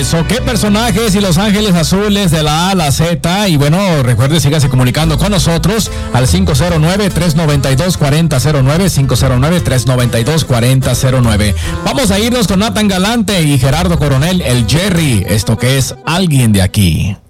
Eso, ¿qué personajes y Los Ángeles Azules de la A a la Z? Y bueno, recuerde, sígase comunicando con nosotros al 509-392-4009, 509-392-4009. Vamos a irnos con Nathan Galante y Gerardo Coronel, el Jerry, esto que es Alguien de Aquí.